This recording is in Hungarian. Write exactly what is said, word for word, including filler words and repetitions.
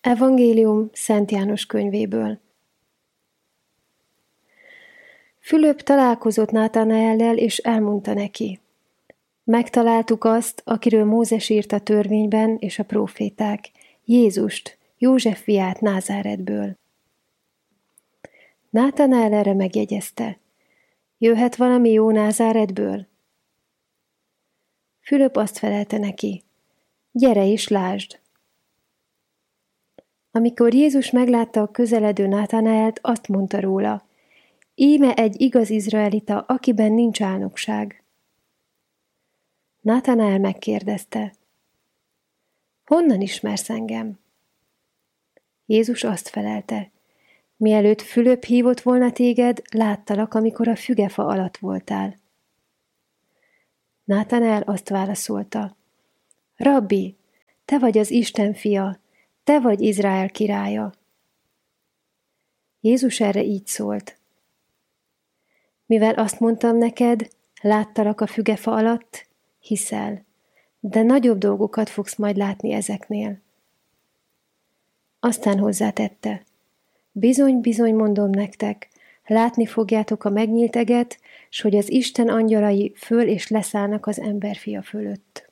Evangélium Szent János könyvéből. Fülöp találkozott Nátanaellel, és elmondta neki: Megtaláltuk azt, akiről Mózes írt a törvényben és a próféták, Jézust, József fiát Názáretből. Nátanael erre megjegyezte: Jöhet valami jó Názáretből? Fülöp azt felelte neki: Gyere és lásd! Amikor Jézus meglátta a közeledő Nátanaelt, azt mondta róla: Íme egy igaz izraelita, akiben nincs álnokság. Nátanael megkérdezte: Honnan ismersz engem? Jézus azt felelte: Mielőtt Fülöp hívott volna téged, láttalak, amikor a fügefa alatt voltál. Nátanael azt válaszolta: Rabbi, te vagy az Isten fia, te vagy Izrael királya. Jézus erre így szólt: Mivel azt mondtam neked, láttalak a fügefa alatt, hiszel, de nagyobb dolgokat fogsz majd látni ezeknél. Aztán hozzátette: Bizony, bizony mondom nektek, látni fogjátok a megnyílt eget, s hogy az Isten angyalai föl és leszállnak az emberfia fölött.